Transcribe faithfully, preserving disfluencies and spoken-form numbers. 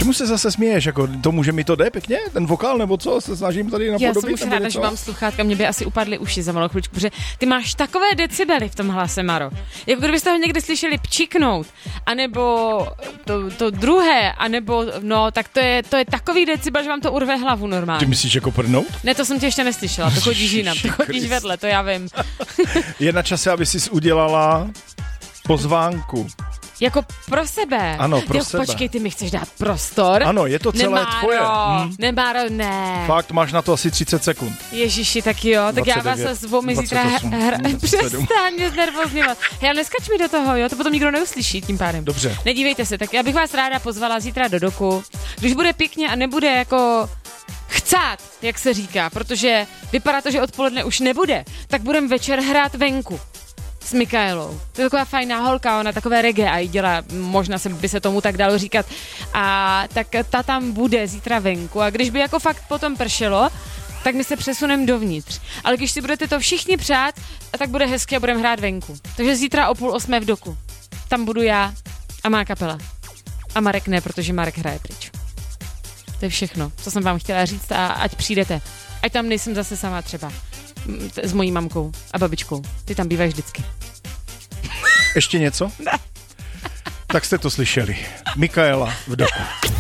Čemu se zase směješ? Jako, tomu, že mi to jde pěkně? Ten vokál nebo co? Se snažím tady napodobit? Já jsem už ráda, že mám sluchátka, mě by asi upadly uši za malou chvíličku, protože ty máš takové decibely v tom hlase, Maro. Jako kdybyste ho někdy slyšeli pčiknout, anebo to, to druhé, anebo no, tak to je, to je takový decibel, že vám to urve hlavu normálně. Ty myslíš jako prdnout? Ne, to jsem tě ještě neslyšela, to chodíš jinam, to chodíš vedle, to já vím. Je na čase, aby jsi udělala pozvánku. Jako pro sebe. Ano, pro jo, sebe. Počkej, ty mi chceš dát prostor? Ano, je to celé Nemáro, tvoje. Hm. Nemáro, ne. Fakt, máš na to asi třicet sekund. Ježiši, tak jo, tak dvacet devět, já vás zvu mi zítra dvacet osm, hra... dvacet sedm. Přestaň mě znervozňovat. Hej, neskač mi do toho, jo, to potom nikdo neuslyší tím pádem. Dobře. Nedívejte se, tak já bych vás ráda pozvala zítra do doku. Když bude pěkně a nebude jako chcát, jak se říká, protože vypadá to, že odpoledne už nebude, tak budeme večer hrát venku s Mikaelou. To je taková fajná holka, ona takové reggae a jí dělá, možná se, by se tomu tak dalo říkat. A tak ta tam bude zítra venku a když by jako fakt potom pršelo, tak my se přesuneme dovnitř. Ale když si budete to všichni přát, tak bude hezky a budeme hrát venku. Takže zítra o půl osmé v doku. Tam budu já a má kapela. A Marek ne, protože Marek hraje pryč. To je všechno, co jsem vám chtěla říct a ať přijdete. Ať tam nejsem zase sama třeba. S mojí mamkou a babičkou. Ty tam bývají vždycky. Ještě něco? Ne. Tak jste to slyšeli. Mikaela v doku.